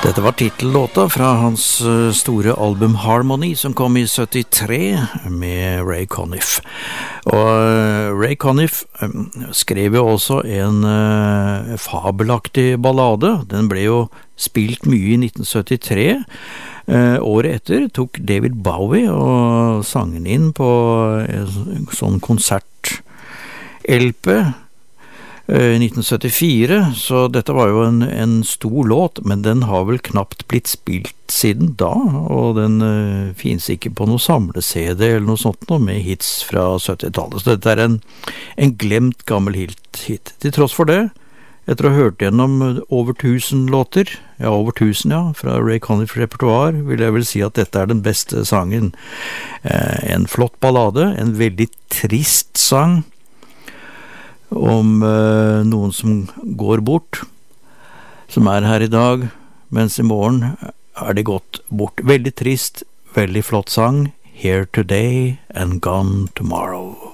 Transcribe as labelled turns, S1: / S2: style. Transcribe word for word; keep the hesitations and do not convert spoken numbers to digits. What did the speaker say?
S1: Dette var titellåta fra hans store album Harmony, som kom i syttitre med Ray Conniff. Og Ray Conniff skrev jo også en uh, fabelaktig ballade. Den ble jo spilt mye i nitten syttitre. Uh, året etter tok David Bowie og sang den inn på en sånn konsert-L P i nitten syttifire, så dette var jo en, en stor låt, men den har vel knapt blitt spilt siden da, og den uh, finnes ikke på noe samle-C D eller noe sånt noe med hits fra syttitallet, så dette er en, en glemt gammel hit, hit. Til tross for det, etter å ha hørt gjennom over tusen låter, ja, over tusen, ja, fra Ray Conniff repertoar, vil jeg vel si at dette er den beste sangen. Uh, en flott ballade, en veldig trist sang, om uh, noen som går bort, som er her i dag, mens i morgen er de gått bort. Veldig trist, veldig flott sang. Here today and gone tomorrow.